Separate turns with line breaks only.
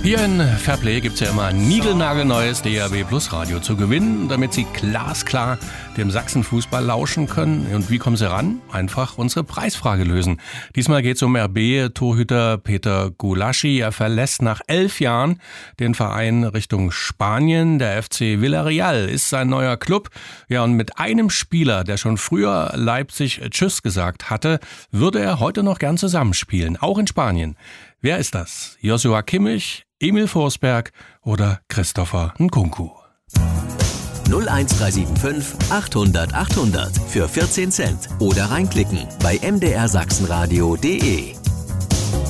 Hier in Fairplay gibt es ja immer ein niegelnagelneues DAB Plus Radio zu gewinnen, damit Sie glasklar dem Sachsenfußball lauschen können. Und wie kommen Sie ran? Einfach unsere Preisfrage lösen. Diesmal geht es um RB-Torhüter Peter Gulaschi. Er verlässt nach 11 Jahren den Verein Richtung Spanien. Der FC Villarreal ist sein neuer Club. Ja, und mit einem Spieler, der schon früher Leipzig Tschüss gesagt hatte, würde er heute noch gern zusammenspielen, auch in Spanien. Wer ist das? Joshua Kimmich, Emil Forsberg oder Christopher Nkunku?
01375 800 800 für 14 Cent oder reinklicken bei mdrsachsenradio.de.